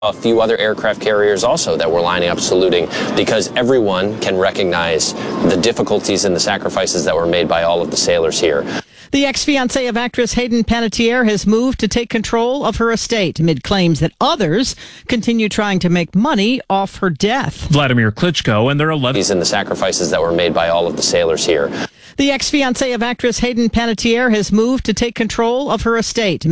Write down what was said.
A few other aircraft carriers also that were lining up saluting, because everyone can recognize the difficulties and the sacrifices that were made by all of the sailors here. The ex-fiancé of actress Hayden Panettiere has moved to take control of her estate amid claims that others continue trying to make money off her death. Vladimir Klitschko and their 11 And the sacrifices that were made by all of the sailors here. The ex-fiancé of actress Hayden Panettiere has moved to take control of her estate